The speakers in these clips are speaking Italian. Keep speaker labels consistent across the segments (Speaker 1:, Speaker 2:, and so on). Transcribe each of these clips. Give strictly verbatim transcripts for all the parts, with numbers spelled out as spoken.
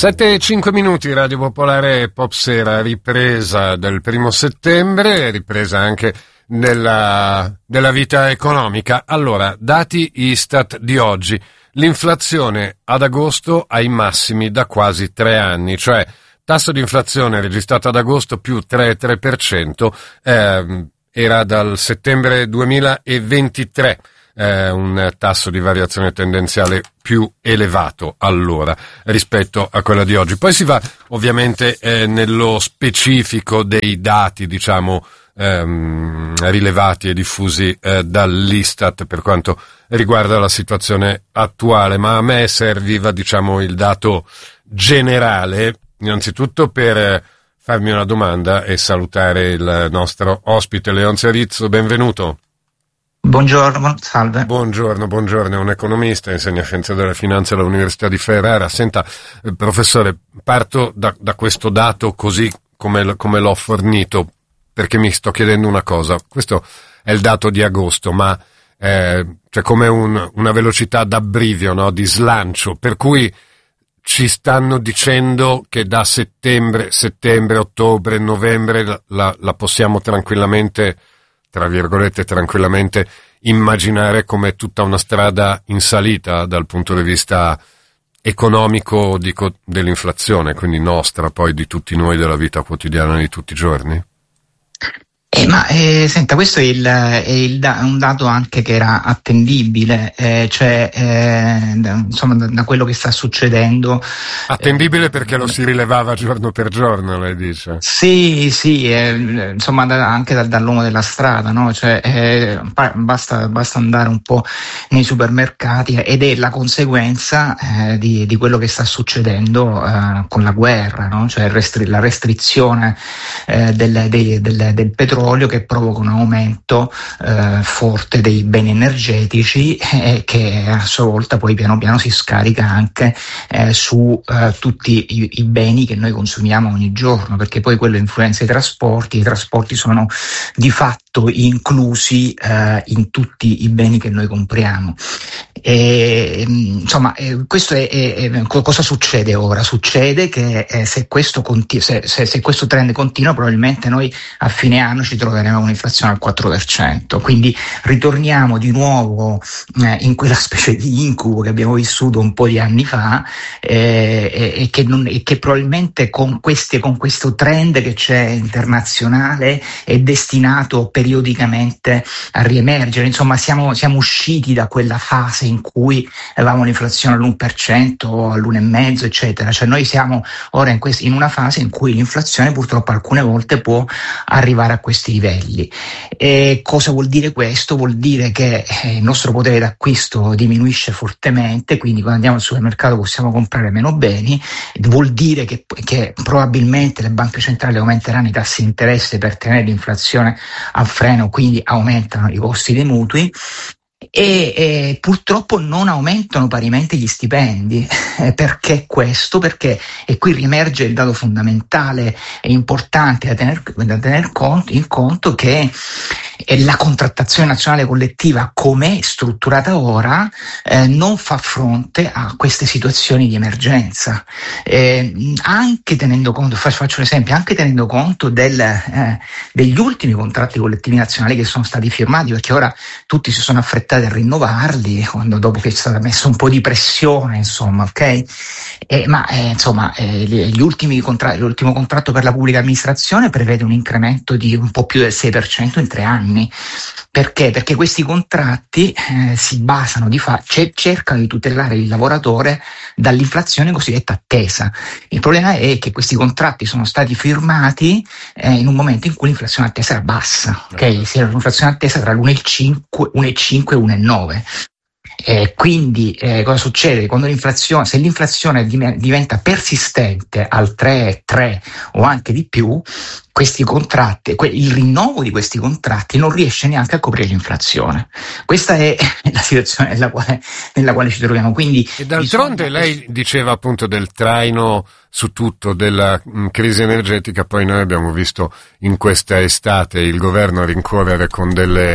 Speaker 1: sette e cinque minuti, Radio Popolare Popsera, ripresa del primo settembre, ripresa anche nella, della vita economica. Allora, dati Istat di oggi, l'inflazione ad agosto ai massimi da quasi tre anni, cioè tasso di inflazione registrato ad agosto più tre virgola tre per cento, eh, era dal settembre duemilaventitré. Eh, un tasso di variazione tendenziale più elevato allora rispetto a quella di oggi. Poi si va ovviamente eh, nello specifico dei dati, diciamo, ehm, rilevati e diffusi eh, dall'Istat per quanto riguarda la situazione attuale, ma a me serviva, diciamo, il dato generale, innanzitutto per eh, farmi una domanda e salutare il nostro ospite Leonzio Rizzo. Benvenuto.
Speaker 2: Buongiorno, salve.
Speaker 1: Buongiorno, buongiorno, è un economista, insegna scienze della finanza all'Università di Ferrara. Senta, eh, professore, parto da, da questo dato così come, come l'ho fornito, perché mi sto chiedendo una cosa. Questo è il dato di agosto, ma eh, c'è come un, una velocità d'abbrivio, no? Di slancio, per cui ci stanno dicendo che da settembre, settembre, ottobre, novembre la, la possiamo tranquillamente, tra virgolette, tranquillamente immaginare come tutta una strada in salita dal punto di vista economico, dico, dell'inflazione, quindi nostra, poi di tutti noi, della vita quotidiana di tutti i giorni?
Speaker 2: Eh, ma eh, senta, questo è, il, è il da, un dato anche che era attendibile, eh, cioè eh, da, insomma da, da quello che sta succedendo.
Speaker 1: Attendibile
Speaker 2: eh,
Speaker 1: perché lo si rilevava giorno per giorno, lei dice?
Speaker 2: Sì, sì, eh, insomma da, anche da, dall'uomo della strada, no? Cioè, eh, basta, basta andare un po' nei supermercati ed è la conseguenza eh, di, di quello che sta succedendo eh, con la guerra, no? Cioè restri- la restrizione eh, del, dei, del, del petrolio, che provoca un aumento eh, forte dei beni energetici e eh, che a sua volta poi piano piano si scarica anche eh, su eh, tutti i, i beni che noi consumiamo ogni giorno, perché poi quello influenza i trasporti, i trasporti sono di fatto inclusi eh, in tutti i beni che noi compriamo. E, insomma, eh, questo è, è, è cosa succede ora? Succede che eh, se, questo conti- se, se, se questo trend continua, probabilmente noi a fine anno ci troveremo un'inflazione al quattro per cento, quindi ritorniamo di nuovo eh, in quella specie di incubo che abbiamo vissuto un po' di anni fa eh, e, e, che non, e che probabilmente con, queste, con questo trend che c'è internazionale è destinato periodicamente a riemergere. Insomma, siamo, siamo usciti da quella fase in cui avevamo l'inflazione all'uno per cento, all'uno virgola cinque per cento, eccetera. Cioè noi siamo ora in, quest- in una fase in cui l'inflazione purtroppo alcune volte può arrivare a questi livelli. E cosa vuol dire questo? Vuol dire che eh, il nostro potere d'acquisto diminuisce fortemente, quindi quando andiamo al supermercato possiamo comprare meno beni, vuol dire che, che probabilmente le banche centrali aumenteranno i tassi di interesse per tenere l'inflazione a freno, quindi aumentano i costi dei mutui. E, e purtroppo non aumentano parimenti gli stipendi. Eh, perché questo? Perché, e qui riemerge il dato fondamentale e importante da tener, da tener conto, in conto, che è la contrattazione nazionale collettiva come è strutturata ora eh, non fa fronte a queste situazioni di emergenza, eh, anche tenendo conto, faccio un esempio, anche tenendo conto del, eh, degli ultimi contratti collettivi nazionali che sono stati firmati, perché ora tutti si sono affrettati a rinnovarli quando, dopo che è stata messa un po' di pressione, insomma, ok? Eh, ma eh, insomma eh, gli ultimi contratti, l'ultimo contratto per la pubblica amministrazione prevede un incremento di un po' più del sei per cento in tre anni. Perché? Perché questi contratti eh, si basano di fa- c- cercano di tutelare il lavoratore dall'inflazione cosiddetta attesa. Il problema è che questi contratti sono stati firmati eh, in un momento in cui l'inflazione attesa era bassa, ok? Se era l'inflazione attesa tra l'uno virgola cinque e uno virgola nove. Eh, quindi eh, cosa succede? Quando l'inflazione, se l'inflazione diventa persistente al tre, tre o anche di più, questi contratti, il rinnovo di questi contratti non riesce neanche a coprire l'inflazione. Questa è la situazione nella quale, nella quale ci troviamo. Quindi,
Speaker 1: e d'altronde bisogna... lei diceva appunto del traino su tutto della mh, crisi energetica, poi noi abbiamo visto in questa estate il governo rincorrere con delle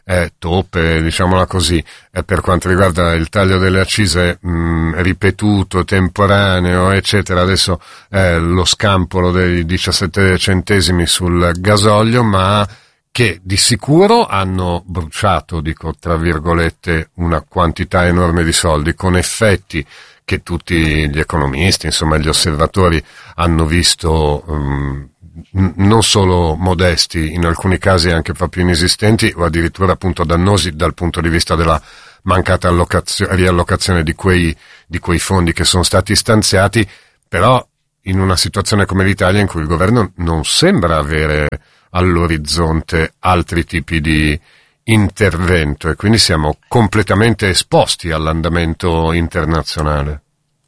Speaker 1: eh, toppe, diciamola così, eh, per quanto riguarda il taglio delle accise mh, ripetuto, temporaneo, eccetera. Adesso eh, lo scampolo dei diciassette centesimi sul gasolio, ma che di sicuro hanno bruciato, dico tra virgolette, una quantità enorme di soldi, con effetti che tutti gli economisti, insomma gli osservatori hanno visto um, non solo modesti, in alcuni casi anche proprio inesistenti, o addirittura appunto dannosi dal punto di vista della mancata allocazio- riallocazione di quei, di quei fondi che sono stati stanziati, però in una situazione come l'Italia in cui il governo non sembra avere all'orizzonte altri tipi di intervento, e quindi siamo completamente esposti all'andamento internazionale.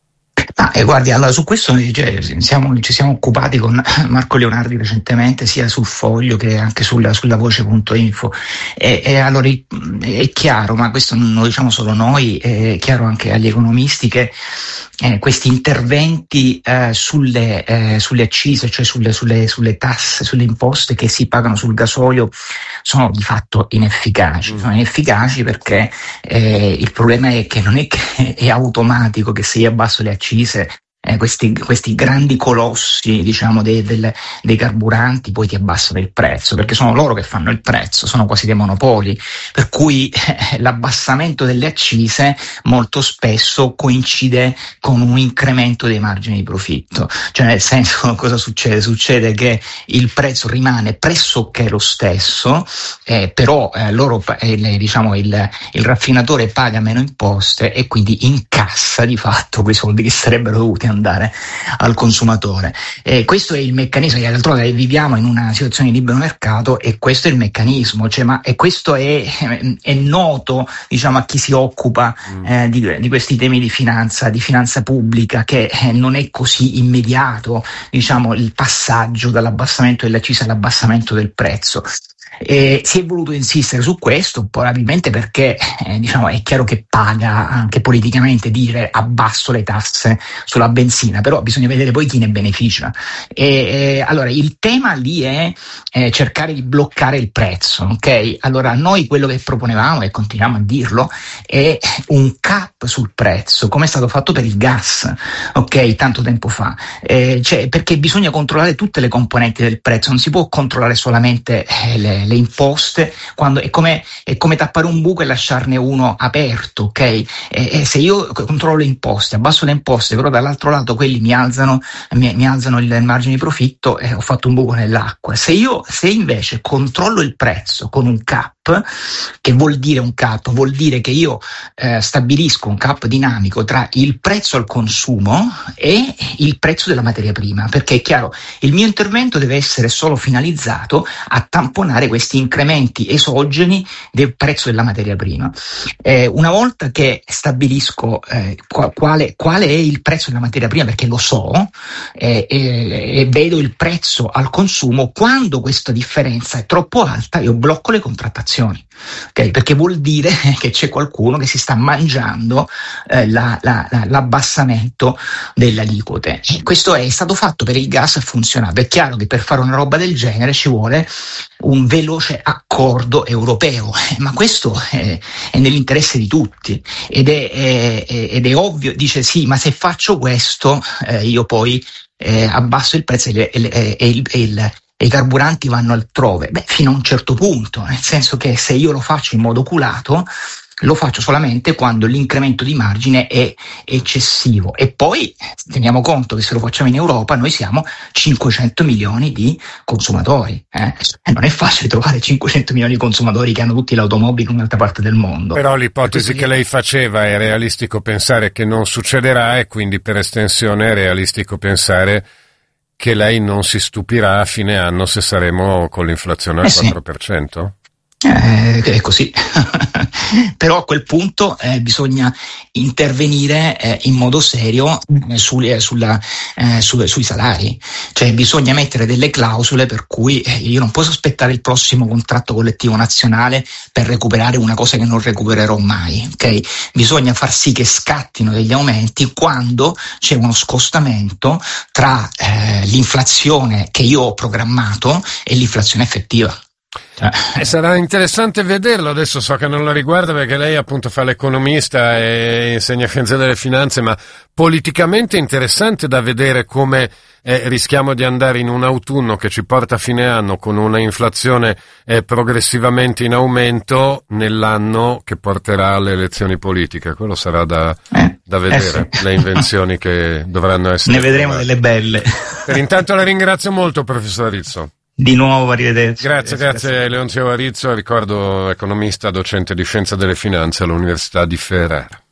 Speaker 2: Ah, e guardi, allora su questo cioè, siamo, ci siamo occupati con Marco Leonardi recentemente, sia sul Foglio che anche sulla, sulla voce punto info, e, e allora è chiaro, ma questo non lo diciamo solo noi, è chiaro anche agli economisti che eh, questi interventi eh, sulle, eh, sulle accise, cioè sulle, sulle, sulle tasse, sulle imposte che si pagano sul gasolio, sono di fatto inefficaci. Sono inefficaci perché eh, il problema è che non è che è automatico che se io abbasso le accise, eh, questi, questi grandi colossi, diciamo, dei, del, dei carburanti poi ti abbassano il prezzo, perché sono loro che fanno il prezzo, sono quasi dei monopoli, per cui eh, l'abbassamento delle accise molto spesso coincide con un incremento dei margini di profitto. Cioè, nel senso, cosa succede? Succede che il prezzo rimane pressoché lo stesso, eh, però eh, loro, eh, diciamo, il, il raffinatore paga meno imposte e quindi incassa di fatto quei soldi che sarebbero dovuti andare al consumatore. Eh, questo è il meccanismo. D'altronde viviamo in una situazione di libero mercato e questo è il meccanismo, cioè, ma, e questo è, è noto, diciamo, a chi si occupa eh, di, di questi temi di finanza, di finanza pubblica, che eh, non è così immediato, diciamo, il passaggio dall'abbassamento dell'accisa all'abbassamento del prezzo. E si è voluto insistere su questo probabilmente perché eh, diciamo, è chiaro che paga anche politicamente dire abbasso le tasse sulla benzina, però bisogna vedere poi chi ne beneficia. E, e, allora il tema lì è eh, cercare di bloccare il prezzo, ok? Allora noi quello che proponevamo, e continuiamo a dirlo, è un cap sul prezzo, come è stato fatto per il gas, ok? Tanto tempo fa, eh, cioè, perché bisogna controllare tutte le componenti del prezzo, non si può controllare solamente eh, le le imposte, quando è come, è come tappare un buco e lasciarne uno aperto, ok? E, e se io controllo le imposte, abbasso le imposte, però dall'altro lato quelli mi alzano, mi, mi alzano il, il margine di profitto, e ho fatto un buco nell'acqua. Se io, se invece controllo il prezzo con un cap, che vuol dire un cap? Vuol dire che io eh, stabilisco un cap dinamico tra il prezzo al consumo e il prezzo della materia prima, perché è chiaro, il mio intervento deve essere solo finalizzato a tamponare questi incrementi esogeni del prezzo della materia prima. Eh, una volta che stabilisco eh, quale, quale è il prezzo della materia prima, perché lo so, eh, eh, e vedo il prezzo al consumo, quando questa differenza è troppo alta io blocco le contrattazioni. Okay? Perché vuol dire che c'è qualcuno che si sta mangiando eh, la, la, la, l'abbassamento delle aliquote. E questo è stato fatto per il gas, ha funzionato. È chiaro che per fare una roba del genere ci vuole un veloce accordo europeo, ma questo è, è nell'interesse di tutti ed è, è, ed è ovvio. Dice sì, ma se faccio questo eh, io poi eh, abbasso il prezzo e, e, e, il, e, il, e i carburanti vanno altrove. Beh, fino a un certo punto, nel senso che se io lo faccio in modo oculato, lo faccio solamente quando l'incremento di margine è eccessivo. E poi teniamo conto che se lo facciamo in Europa noi siamo cinquecento milioni di consumatori. Eh? E non è facile trovare cinquecento milioni di consumatori che hanno tutti l'automobile in un'altra parte del mondo.
Speaker 1: Però l'ipotesi che lei faceva è realistico pensare che non succederà, e quindi per estensione è realistico pensare che lei non si stupirà a fine anno se saremo con l'inflazione al
Speaker 2: eh sì.
Speaker 1: quattro per cento?
Speaker 2: Eh, è così. Però a quel punto eh, bisogna intervenire eh, in modo serio eh, sulle, sulla, eh, su, sui salari, cioè bisogna mettere delle clausole per cui eh, io non posso aspettare il prossimo contratto collettivo nazionale per recuperare una cosa che non recupererò mai, ok? Bisogna far sì che scattino degli aumenti quando c'è uno scostamento tra eh, l'inflazione che io ho programmato e l'inflazione effettiva.
Speaker 1: Eh, sarà interessante vederlo. Adesso so che non la riguarda perché lei appunto fa l'economista e insegna scienze delle finanze, ma politicamente è interessante da vedere come eh, rischiamo di andare in un autunno che ci porta a fine anno con una inflazione eh, progressivamente in aumento nell'anno che porterà alle elezioni politiche. Quello sarà da,
Speaker 2: eh,
Speaker 1: da vedere,
Speaker 2: eh sì.
Speaker 1: le invenzioni che dovranno essere.
Speaker 2: Ne vedremo delle belle.
Speaker 1: Per intanto la ringrazio molto, professor Rizzo.
Speaker 2: Di nuovo, arrivederci.
Speaker 1: Grazie, grazie, grazie. Leonzio Arizzo, ricordo economista, docente di scienza delle finanze all'Università di Ferrara.